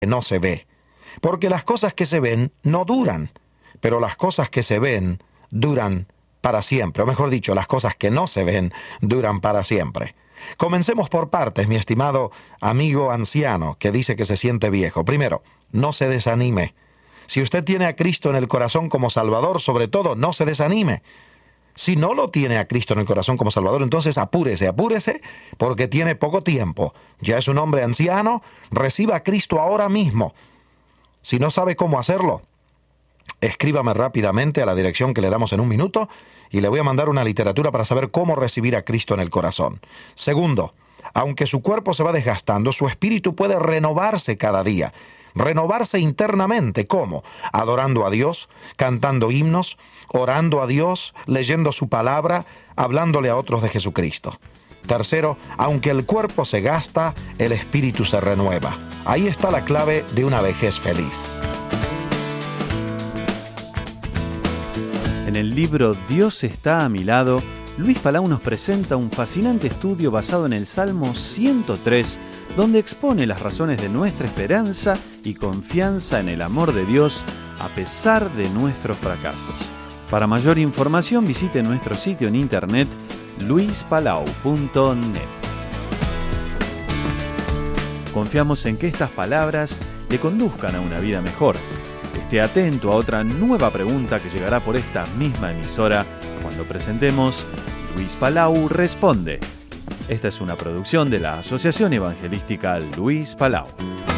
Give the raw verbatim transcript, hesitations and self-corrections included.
no se ve. Porque las cosas que se ven no duran, pero las cosas que se ven duran para siempre. O mejor dicho, las cosas que no se ven duran para siempre. Comencemos por partes, mi estimado amigo anciano que dice que se siente viejo. Primero, no se desanime. Si usted tiene a Cristo en el corazón como Salvador, sobre todo, no se desanime. Si no lo tiene a Cristo en el corazón como Salvador, entonces apúrese, apúrese, porque tiene poco tiempo. Ya es un hombre anciano, reciba a Cristo ahora mismo. Si no sabe cómo hacerlo, escríbame rápidamente a la dirección que le damos en un minuto y le voy a mandar una literatura para saber cómo recibir a Cristo en el corazón. Segundo, aunque su cuerpo se va desgastando, su espíritu puede renovarse cada día. Renovarse internamente. ¿Cómo? Adorando a Dios, cantando himnos, orando a Dios, leyendo su palabra, hablándole a otros de Jesucristo. Tercero, aunque el cuerpo se gasta, el espíritu se renueva. Ahí está la clave de una vejez feliz. En el libro Dios está a mi lado, Luis Palau nos presenta un fascinante estudio basado en el Salmo ciento tres, donde expone las razones de nuestra esperanza y confianza en el amor de Dios a pesar de nuestros fracasos. Para mayor información visite nuestro sitio en internet luis palau punto net. Confiamos en que estas palabras le conduzcan a una vida mejor. Esté atento a otra nueva pregunta que llegará por esta misma emisora cuando presentemos Luis Palau Responde. Esta es una producción de la Asociación Evangelística Luis Palau.